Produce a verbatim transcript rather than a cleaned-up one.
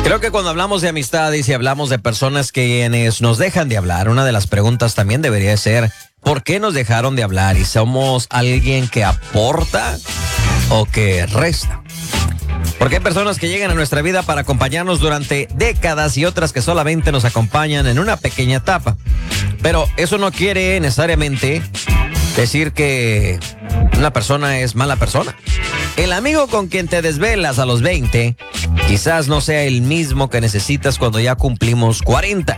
Creo que cuando hablamos de amistades y hablamos de personas quienes nos dejan de hablar, una de las preguntas también debería ser, ¿por qué nos dejaron de hablar? ¿Y somos alguien que aporta o que resta? Porque hay personas que llegan a nuestra vida para acompañarnos durante décadas y otras que solamente nos acompañan en una pequeña etapa. Pero eso no quiere necesariamente decir que una persona es mala persona. El amigo con quien te desvelas a los veinte quizás no sea el mismo que necesitas cuando ya cumplimos cuarenta.